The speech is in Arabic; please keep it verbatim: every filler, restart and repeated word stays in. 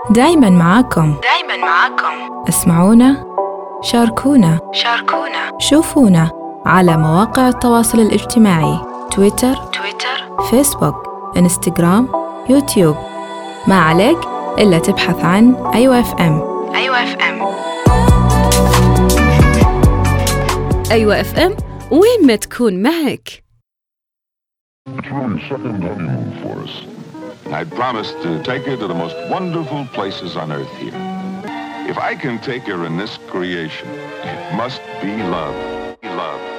دايماً معاكم دايماً معاكم اسمعونا، شاركونا شاركونا شوفونا على مواقع التواصل الاجتماعي تويتر تويتر فيسبوك انستغرام يوتيوب. ما عليك إلا تبحث عن أيوة اف ام. أيوة اف ام أيوة اف ام، وين ما تكون معك. I promised to take her to the most wonderful places on earth here. If I can take her in this creation, it must be love. Love.